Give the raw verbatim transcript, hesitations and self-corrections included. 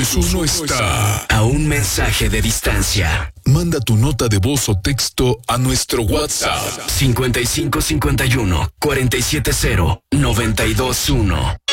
Jesús uno está a un mensaje de distancia. Manda tu nota de voz o texto a nuestro WhatsApp cincuenta y cinco cincuenta y uno cuarenta y siete cero noventa y dos uno.